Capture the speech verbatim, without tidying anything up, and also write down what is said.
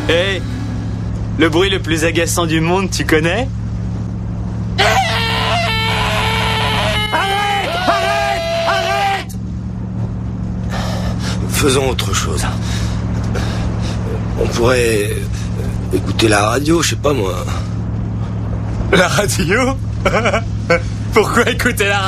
Hé, le bruit le plus agaçant du monde, tu connais? Arrête! Arrête! Arrête! Faisons autre chose. On pourrait écouter la radio, je sais pas moi. La radio? Pourquoi écouter la radio?